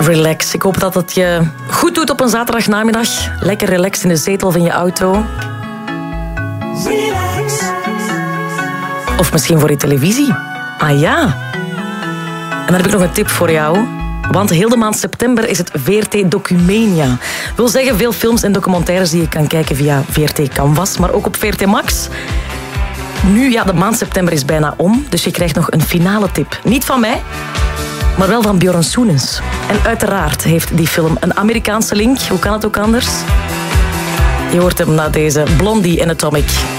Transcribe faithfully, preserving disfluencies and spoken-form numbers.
Relax. Ik hoop dat het je goed doet op een zaterdagnamiddag. Lekker relaxed in de zetel van je auto. Relax. Of misschien voor je televisie. Ah ja. En dan heb ik nog een tip voor jou. Want heel de maand september is het V R T Documania. Wil zeggen, veel films en documentaires die je kan kijken via V R T Canvas, maar ook op V R T Max. Nu, ja, de maand september is bijna om, dus je krijgt nog een finale tip. Niet van mij, maar wel van Björn Soenens. En uiteraard heeft die film een Amerikaanse link. Hoe kan het ook anders? Je hoort hem na deze Blondie en Atomic.